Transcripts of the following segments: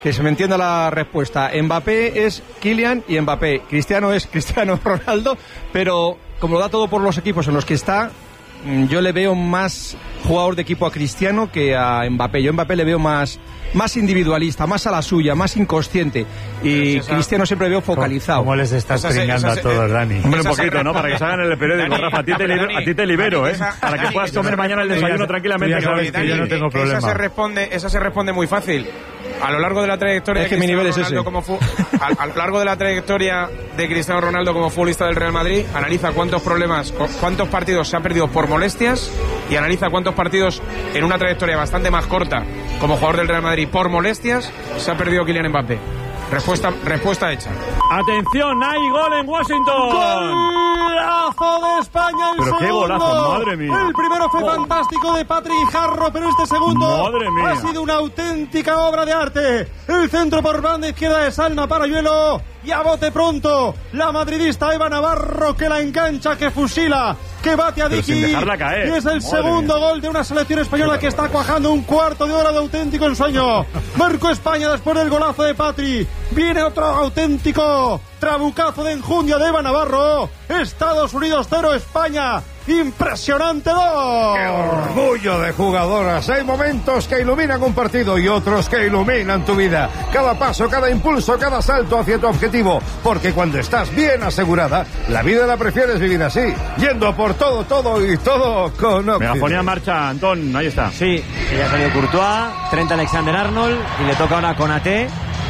Que se me entienda la respuesta. Mbappé es Kylian y Mbappé. Cristiano es Cristiano Ronaldo, pero como lo da todo por los equipos en los que está, yo le veo más jugador de equipo a Cristiano que a Mbappé. Yo a Mbappé le veo más individualista, más a la suya, más inconsciente. Y Cristiano siempre le veo focalizado. ¿Cómo les estás pringando a todos, Dani? Hombre, un poquito, ¿no? Para que salgan en el periódico, Rafa. A ti te libero, ¿eh? Para que puedas comer mañana el desayuno tranquilamente. Ya sabes que yo no tengo problema. Esa se responde muy fácil. A lo largo de la trayectoria mi nivel es ese. A lo largo de la trayectoria de Cristiano Ronaldo como futbolista del Real Madrid, analiza cuántos partidos se ha perdido por molestias y analiza cuántos partidos en una trayectoria bastante más corta como jugador del Real Madrid por molestias se ha perdido Kylian Mbappé. Respuesta hecha. Atención, hay gol en Washington. Golazo de España, el pero segundo. Qué golazo, madre mía. El primero fue fantástico de Patrick Jarro, pero este segundo madre mía. Ha sido una auténtica obra de arte. El centro por banda izquierda de Salma Parayuelo. Y a bote pronto, la madridista Eva Navarro, que la engancha, que fusila, que bate a Diki. Sin dejarla caer. Y es el segundo gol de una selección española que está cuajando un cuarto de hora de auténtico ensueño. Marcó España después del golazo de Patri. Viene otro auténtico trabucazo de enjundia de Eva Navarro. Estados Unidos 0, España impresionante 2. ¡Qué orgullo de jugadoras! Hay momentos que iluminan un partido y otros que iluminan tu vida. Cada paso, cada impulso, cada salto hacia tu objetivo. Porque cuando estás bien asegurada, la vida la prefieres vivir así, yendo a por todo y todo con Oxy. Megafonía en marcha, Antón, ahí está. Sí, ya salió Courtois, 30 Alexander-Arnold y le toca ahora Konaté.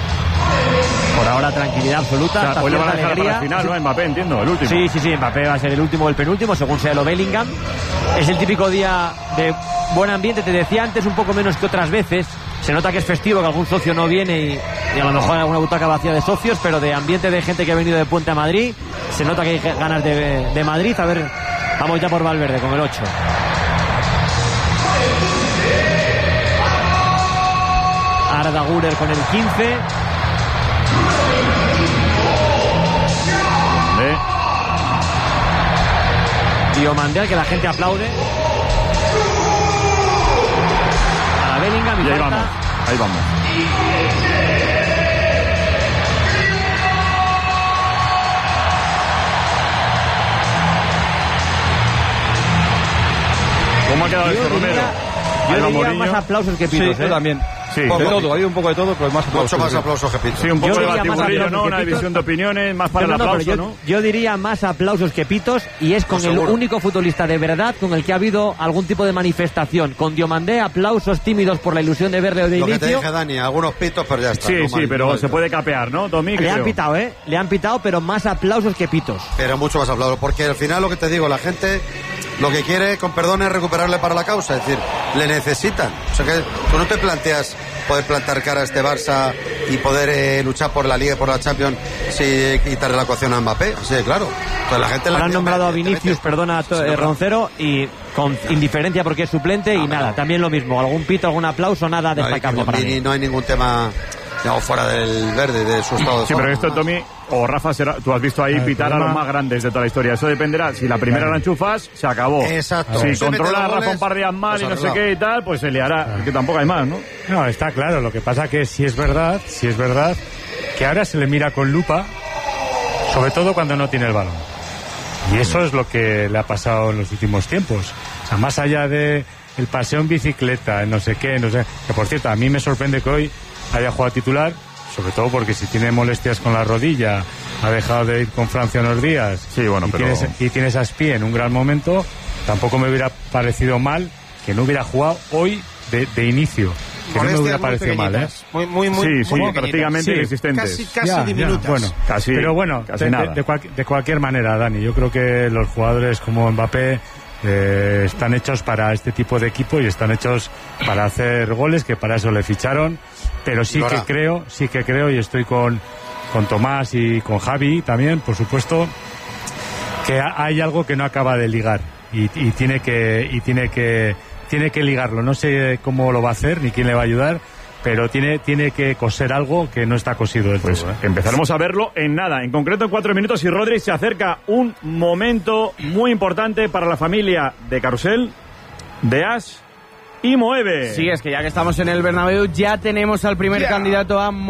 Por ahora tranquilidad absoluta. O sea, hoy le van a dejar para el final, ¿no? Mbappé, entiendo, el último. Sí, Mbappé va a ser el último o el penúltimo, según sea lo Bellingham. Es el típico día de buen ambiente, te decía antes, un poco menos que otras veces. Se nota que es festivo, que algún socio no viene y a lo mejor hay alguna butaca vacía de socios, pero de ambiente de gente que ha venido de Puente a Madrid, se nota que hay ganas de Madrid. A ver, vamos ya por Valverde con el 8. Arda Güler con el 15. Diomandé, al que la gente aplaude. A Bellingham y ahí vamos. ¿Cómo ha quedado esto, Romero? Yo diría más aplausos que pitos. Sí, yo también. Sí, de todo, hay un poco de todo, pero más aplausos. Mucho más aplausos que pitos. Sí, un poco de batiburrillo, ¿no? Una pitos. división de opiniones, más para el aplauso, ¿no? Yo diría más aplausos que pitos, y es con el único futbolista de verdad con el que ha habido algún tipo de manifestación. Con Diomandé, aplausos tímidos por la ilusión de verle de inicio. Lo que te dije, Dani, algunos pitos, pero ya está. Sí, pero se puede capear, ¿no, Tommy? Le han pitado, Le han pitado, pero más aplausos que pitos. Pero mucho más aplausos, porque al final lo que te digo, la gente lo que quiere, con perdón, es recuperarle para la causa, es decir, le necesitan. O sea que tú no te planteas poder plantar cara a este Barça y poder luchar por la Liga y por la Champions si quitarle la ecuación a Mbappé. Así de claro. Entonces, la gente han nombrado a Vinicius, Roncero, y con indiferencia porque es suplente, y nada, también lo mismo. Algún pito, algún aplauso, nada destacable para mí. No hay ningún tema fuera del verde, de su estado de Sí, forma. pero esto, Tommy, o Rafa, tú has visto ahí pitar a los más grandes de toda la historia. Eso dependerá. Si la primera la enchufas, se acabó. Exacto. Si Se controla a mete Rafa un par de días mal y no sé qué y tal, pues se liará. Que tampoco hay más, ¿no? No, está claro. Lo que pasa que si es verdad, que ahora se le mira con lupa, sobre todo cuando no tiene el balón. Y eso es lo que le ha pasado en los últimos tiempos. O sea, más allá de el paseo en bicicleta, no sé qué, que por cierto, a mí me sorprende que hoy haya jugado titular, sobre todo porque si tiene molestias con la rodilla, ha dejado de ir con Francia unos días, sí, bueno, y tienes a Spie en un gran momento, tampoco me hubiera parecido mal que no hubiera jugado hoy de inicio. Que no me hubiera parecido mal, ¿eh? Muy prácticamente inexistentes. Casi diminutas. Bueno, casi, pero bueno, casi nada. De cualquier manera, Dani, yo creo que los jugadores como Mbappé están hechos para este tipo de equipo y están hechos para hacer goles, que para eso le ficharon. Pero sí que creo y estoy con Tomás y con Javi también, por supuesto, que hay algo que no acaba de ligar y tiene que ligarlo. No sé cómo lo va a hacer ni quién le va a ayudar, pero tiene que coser algo que no está cosido del todo. Empezaremos a verlo en nada, en concreto en 4 minutos, y Rodri se acerca un momento muy importante para la familia de Carrusel, de Ash y mueve. Sí, es que ya que estamos en el Bernabéu ya tenemos al primer candidato a